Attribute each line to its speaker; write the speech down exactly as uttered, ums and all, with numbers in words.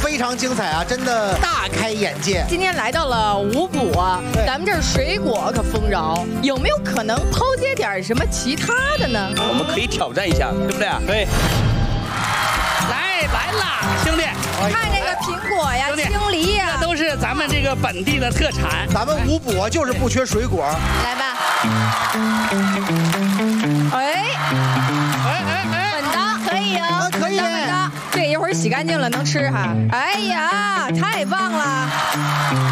Speaker 1: 非常精彩啊，真的大开眼界。
Speaker 2: 今天来到了五补啊，咱们这儿水果可丰饶，有没有可能抛接点什么其他的呢？
Speaker 3: 我们可以挑战一下，对不对？对。来来啦，兄弟！
Speaker 2: 看这个苹果呀、青梨呀，
Speaker 3: 这都是咱们这个本地的特产。
Speaker 1: 咱们五补就是不缺水果。
Speaker 2: 来吧。哎哎哎哎，稳当可以哦，
Speaker 1: 可以。
Speaker 2: 稳当，这一会儿洗干净了能吃哈。哎呀，太棒了！